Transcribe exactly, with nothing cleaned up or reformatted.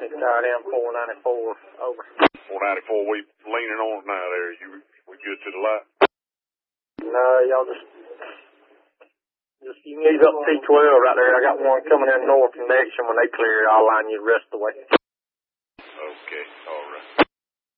It's tied in four ninety-four, over. four ninety-four, we leaning on it now there. You, we good to the light? No, y'all just, just, you can ease up T twelve right there. I got one coming in north from Nexon. When they clear it, I'll line you the rest of the way. Okay.